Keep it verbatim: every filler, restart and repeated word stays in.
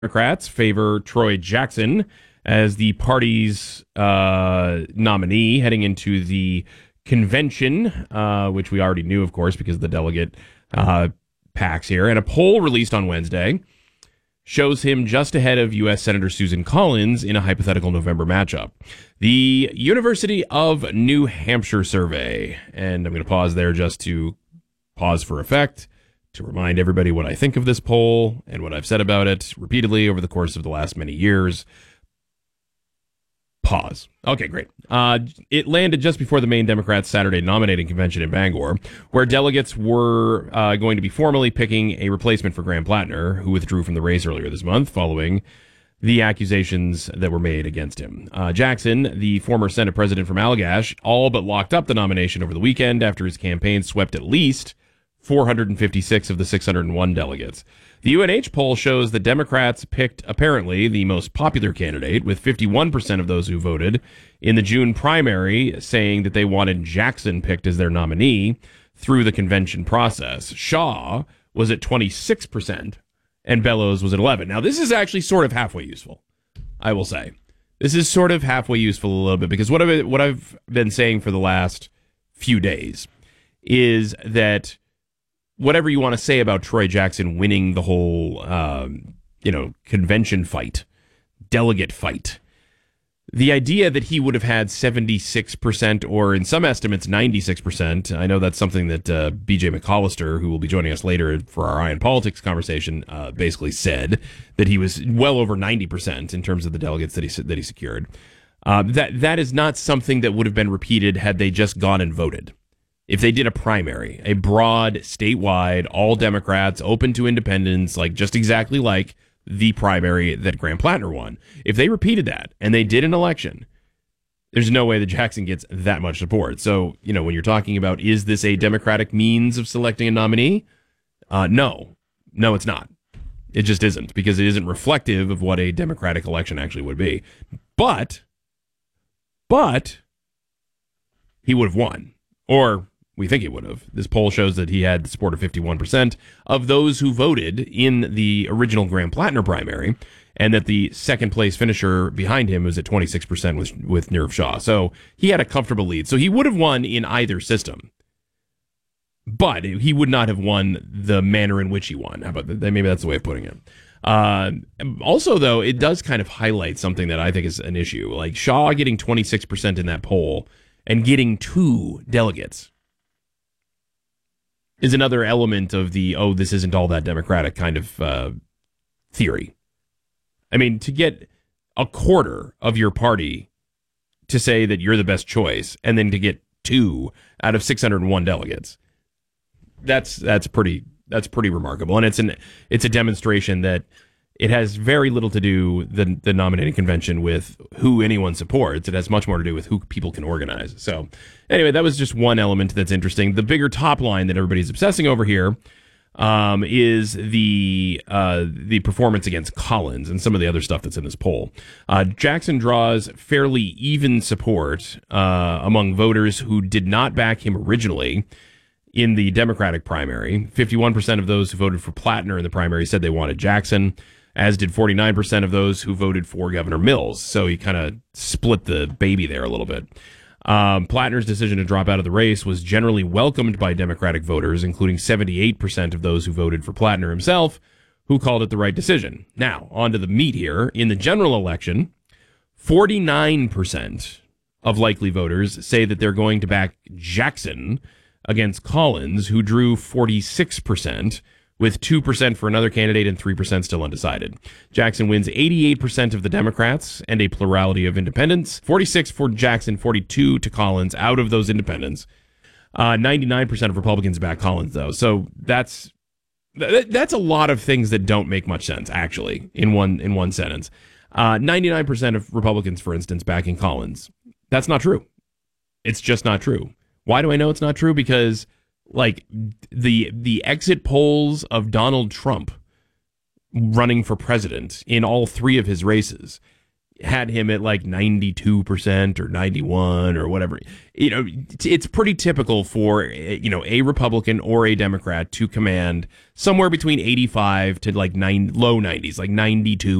Democrats favor Troy Jackson as the party's uh, nominee heading into the convention, uh, which we already knew, of course, because of the delegate uh, packs here. And a poll released on Wednesday shows him just ahead of U S. Senator Susan Collins in a hypothetical November matchup. The University of New Hampshire survey, and I'm going to pause there just to pause for effect, to remind everybody what I think of this poll and what I've said about it repeatedly over the course of the last many years. Pause. Okay, great. Uh, it landed just before the Maine Democrats' Saturday nominating convention in Bangor, where delegates were uh, going to be formally picking a replacement for Graham Plattner, who withdrew from the race earlier this month following the accusations that were made against him. Uh, Jackson, the former Senate president from Allagash, all but locked up the nomination over the weekend after his campaign swept at least four hundred fifty-six of the six hundred one delegates. The U N H poll shows that Democrats picked, apparently, the most popular candidate, with fifty-one percent of those who voted in the June primary saying that they wanted Jackson picked as their nominee through the convention process. Shaw was at twenty-six percent, and Bellows was at eleven. Now, this is actually sort of halfway useful, I will say. This is sort of halfway useful a little bit, because what I've, what I've been saying for the last few days is that whatever you want to say about Troy Jackson winning the whole, um, you know, convention fight, delegate fight, the idea that he would have had seventy-six percent or in some estimates ninety-six percent, I know that's something that uh, B J McCollister, who will be joining us later for our Eye on Politics conversation, uh, basically said that he was well over ninety percent in terms of the delegates that he that he secured. Uh, that that is not something that would have been repeated had they just gone and voted. If they did a primary, a broad, statewide, all Democrats, open to independents, like just exactly like the primary that Graham Plattner won. If they repeated that and they did an election, there's no way that Jackson gets that much support. So, you know, when you're talking about, is this a Democratic means of selecting a nominee? Uh, no, no, it's not. It just isn't, because it isn't reflective of what a Democratic election actually would be. But, but he would have won, or we think he would have. This poll shows that he had the support of fifty-one percent of those who voted in the original Graham Plattner primary, and that the second place finisher behind him was at twenty-six percent with, with Nirav Shah. So he had a comfortable lead. So he would have won in either system, but he would not have won the manner in which he won. How about that? Maybe that's the way of putting it. Uh, also, though, it does kind of highlight something that I think is an issue. Like Shah getting twenty-six percent in that poll and getting two delegates is another element of the, oh, this isn't all that Democratic kind of uh, theory. I mean, to get a quarter of your party to say that you're the best choice, and then to get two out of six hundred one delegates, that's that's pretty that's pretty remarkable, and it's an it's a demonstration that it has very little to do, the the nominating convention, with who anyone supports. It has much more to do with who people can organize. So anyway, that was just one element that's interesting. The bigger top line that everybody's obsessing over here um, is the uh, the performance against Collins and some of the other stuff that's in this poll. Uh, Jackson draws fairly even support uh, among voters who did not back him originally in the Democratic primary. fifty-one percent of those who voted for Plattner in the primary said they wanted Jackson, as did forty-nine percent of those who voted for Governor Mills. So he kind of split the baby there a little bit. Um, Plattner's decision to drop out of the race was generally welcomed by Democratic voters, including seventy-eight percent of those who voted for Plattner himself, who called it the right decision. Now, on to the meat here. In the general election, forty-nine percent of likely voters say that they're going to back Jackson against Collins, who drew forty-six percent, with two percent for another candidate and three percent still undecided. Jackson wins eighty-eight percent of the Democrats and a plurality of independents. forty-six for Jackson, forty-two to Collins out of those independents. Uh, ninety-nine percent of Republicans back Collins, though. So that's th- that's a lot of things that don't make much sense, actually, in one in one sentence. Uh, ninety-nine percent of Republicans, for instance, backing Collins. That's not true. It's just not true. Why do I know it's not true? Because like the the exit polls of Donald Trump running for president in all three of his races, had him at like ninety-two percent or ninety-one or whatever. You know, it's pretty typical for, you know, a Republican or a Democrat to command somewhere between eighty-five to like nine, low nineties, like ninety-two